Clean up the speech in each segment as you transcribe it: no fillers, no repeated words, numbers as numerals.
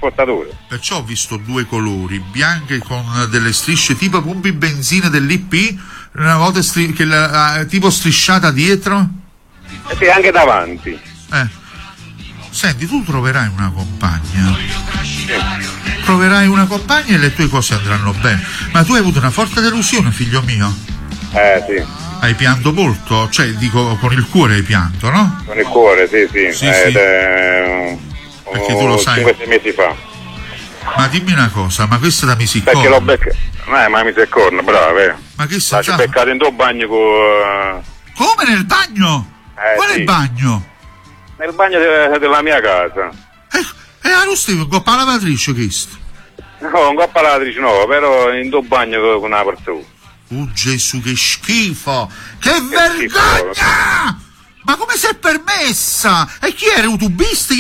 trasportatore. Perciò ho visto due colori, bianche con delle strisce tipo pompi benzina dell'IP, una volta tipo strisciata dietro. Sì, anche davanti. Senti, tu troverai una compagna. Troverai una compagna e le tue cose andranno bene. Ma tu hai avuto una forte delusione, figlio mio. Sì. Hai pianto molto? Cioè, dico, con il cuore hai pianto, no? Con il cuore, sì. Sì. Perché tu lo sai. 5-6 mesi fa. Ma dimmi una cosa, ma questo da misiccorno? Perché l'ho beccato. Ma mi sei corno, bravo, Ma che l'ho beccato in tuo bagno con... Come nel bagno? Qual è il bagno? Nel bagno della mia casa. Non stiamo con la lavatrice, questo? No, non con la lavatrice no, però in tuo bagno con una persona. Gesù, che schifo! Che vergogna! Schifo. Ma come si è permessa? E chi era? Un tubista?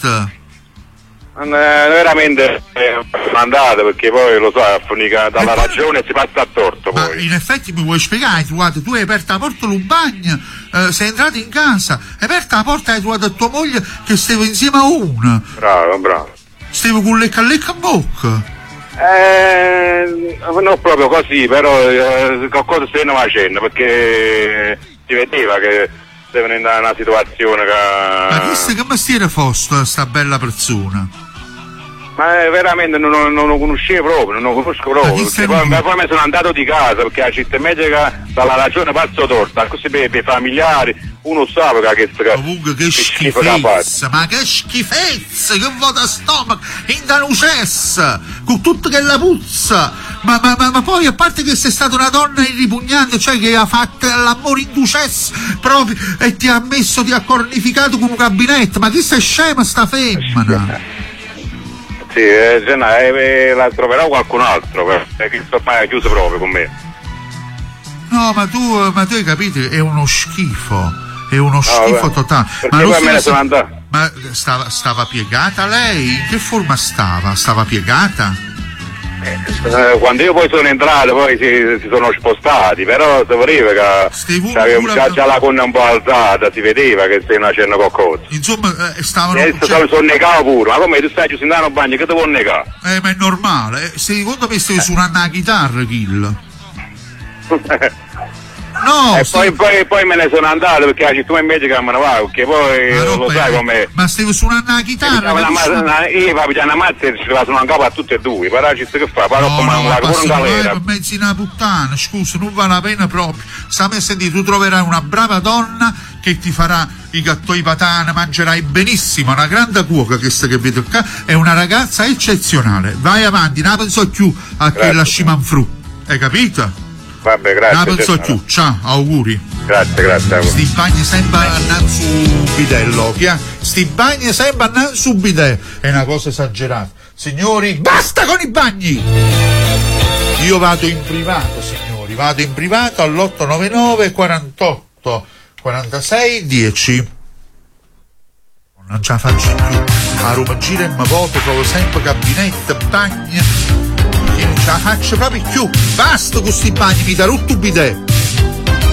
Veramente mandato, perché poi lo so, dalla ragione si passa a torto. Ma poi. In effetti mi vuoi spiegare? Tu hai aperto la porta del bagno, sei entrato in casa, hai aperto la porta e hai trovato tua moglie che stava insieme a una. Bravo. Stavo con lecca a bocca. Non proprio così, però qualcosa stavano facendo, perché si vedeva che stavano in una situazione che... Ma che mestiere fosse sta bella persona? Ma veramente non lo conoscevo proprio, non lo conosco proprio, poi mi sono andato di casa, perché la città medica dalla ragione pazzo torta, così per i familiari uno sa che comunque che schifezza, ma che schifezza, che vuota stomaco, in danucessa, con tutto che la puzza, ma poi a parte che sei stata una donna irripugnante, cioè che ha fatto l'amore in ducessa proprio e ti ha cornificato come un gabinetto, ma chi sei scema sta femmina? Sì, la troverò qualcun altro, perché ormai è chiuso proprio con me. No, ma tu hai capito, è uno schifo totale. Ma poi me ne sono andato. Ma stava piegata lei? In che forma stava? Stava piegata? Quando io poi sono entrato, poi si sono spostati, però si vedeva che già la gonna un po' alzata, si vedeva che stai facendo qualcosa. Insomma, stavano... sono negato pure, ma come tu stai giusto in bagno, che ti vuoi negare? Ma è normale, secondo me stai suonando la chitarra, Kill. No, poi me ne sono andato, perché la città medica me ne va, perché poi lo sai com'è. Ma stai suonando la chitarra? Io pago una mazza e ci sono in capo a tutte e due, però ci sta che fa, però come un lavoro in galera. Ma mezzi una puttana, scusa, non vale la pena proprio. Stammi a sentire, tu troverai una brava donna che ti farà i gattoi patana, mangerai benissimo, una grande cuoca che vedo qua, è una ragazza eccezionale. Vai avanti, non penso più a che la scimanfru, hai capito? Vabbè, grazie. Non penso più, ciao, auguri. Grazie. Sti bagni sempre andando su bidello, sti bagni sempre andando su bidello, è una cosa esagerata. Signori, basta con i bagni! Io vado in privato, signori, all'899 48 46 10. Non ce la faccio più. A Roma gira e mi voto, trovo sempre gabinetto, bagni. Non ce la faccio proprio più. Basta con sti bagni, mi dà rotto bidet.